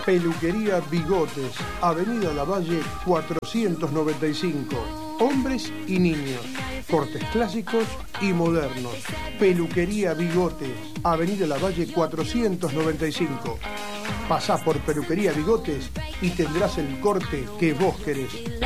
Peluquería Bigotes, Avenida Lavalle 495. Hombres y niños, cortes clásicos y modernos. Peluquería Bigotes, Avenida Lavalle 495. Pasá por Peluquería Bigotes y tendrás el corte que vos querés.